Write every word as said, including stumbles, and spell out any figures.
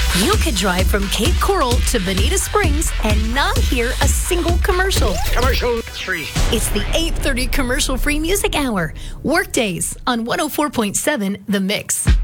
You could drive from Cape Coral to Bonita Springs and not hear a single commercial. Commercial free. It's the eight thirty commercial-free music hour. Workdays on one oh four point seven The Mix.